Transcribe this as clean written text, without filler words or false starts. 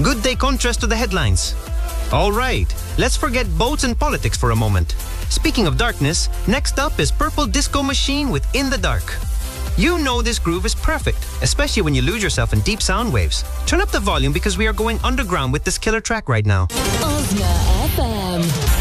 Good day contrast to the headlines. Alright, let's forget boats and politics for a moment. Speaking of darkness, next up is Purple Disco Machine with In the Dark. You know this groove is perfect, especially when you lose yourself in deep sound waves. Turn up the volume because we are going underground with this killer track right now. Ozna FM.